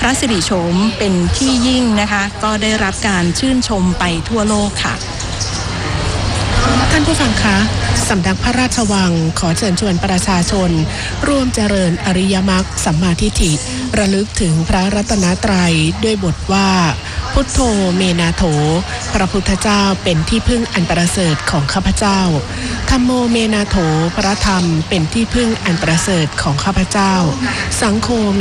ระสิริโฉมเป็นที่ยิ่งนะคะก็ได้รับการชื่นชมไปทั่วโลกค่ะท่านผู้ฟังคะสำนักพระราชวังขอเชิญชวนประชาชนร่วมเจริญอริยมรรคสัมมาทิฏฐิระลึกถึงพระรัตนตรัยด้วยบทว่าพุทโธเมนาโถพระพุทธเจ้าเป็นที่พึ่งอันประเสริฐของข้าพเจ้าธัมโมเมนาโถพระธรรมเป็นที่พึ่งอันประเสริฐของข้าพเจ้าสังโฆ